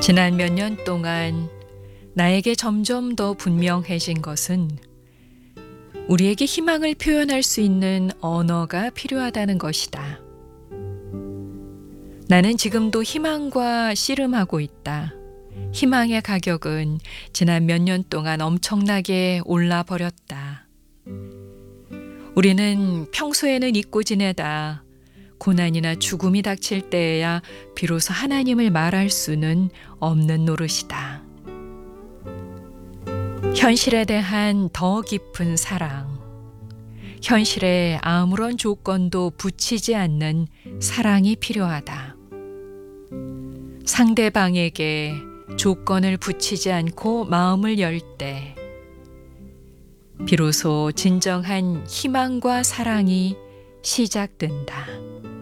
지난 몇 년 동안 나에게 점점 더 분명해진 것은 우리에게 희망을 표현할 수 있는 언어가 필요하다는 것이다. 나는 지금도 희망과 씨름하고 있다. 희망의 가격은 지난 몇 년 동안 엄청나게 올라 버렸다. 우리는 평소에는 잊고 지내다 고난이나 죽음이 닥칠 때에야 비로소 하나님을 말할 수는 없는 노릇이다. 현실에 대한 더 깊은 사랑, 현실에 아무런 조건도 붙이지 않는 사랑이 필요하다. 상대방에게 조건을 붙이지 않고 마음을 열 때, 비로소 진정한 희망과 사랑이 시작된다.